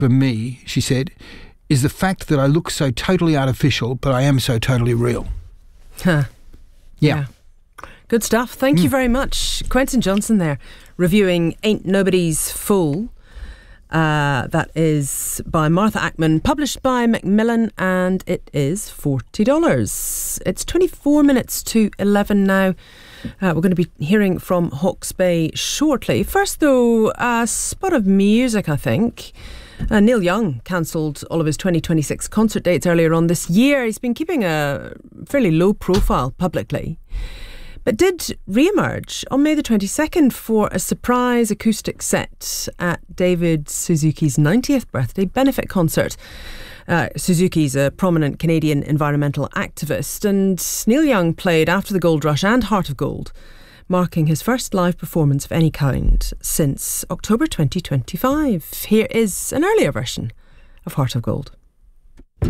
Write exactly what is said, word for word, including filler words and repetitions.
for me, she said, is the fact that I look so totally artificial, but I am so totally real. Huh. Yeah. yeah. Good stuff. Thank mm. you very much. Quentin Johnson there, reviewing Ain't Nobody's Fool. Uh, that is by Martha Ackman, published by Macmillan, and it is forty dollars. It's twenty-four minutes to eleven now. Uh, we're going to be hearing from Hawke's Bay shortly. First, though, a spot of music, I think. Uh, Neil Young cancelled all of his twenty twenty-six concert dates earlier on this year. He's been keeping a fairly low profile publicly, but did re-emerge on May the twenty-second for a surprise acoustic set at David Suzuki's ninetieth birthday benefit concert. Uh, Suzuki's a prominent Canadian environmental activist, and Neil Young played After the Gold Rush and Heart of Gold, marking his first live performance of any kind since October twenty twenty-five. Here is an earlier version of Heart of Gold.